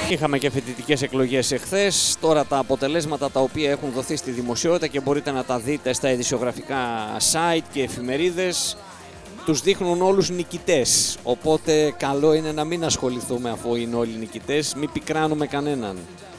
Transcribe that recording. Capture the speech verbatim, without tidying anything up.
Είχαμε και φοιτητικές εκλογές εχθές. Τώρα τα αποτελέσματα τα οποία έχουν δοθεί στη δημοσιότητα και μπορείτε να τα δείτε στα ειδησιογραφικά site και εφημερίδες, τους δείχνουν όλους νικητές. Οπότε καλό είναι να μην ασχοληθούμε αφού είναι όλοι νικητές, μην πικράνουμε κανέναν.